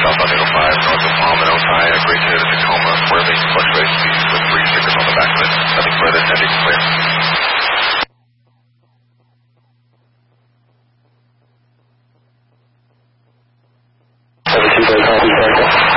southbound 805, north of Palmetto, high, Great Taylor to Tacoma, Worthing, fluctuation speeds with 3 stickers on the back of it. Nothing further, ending clear. 72 copy,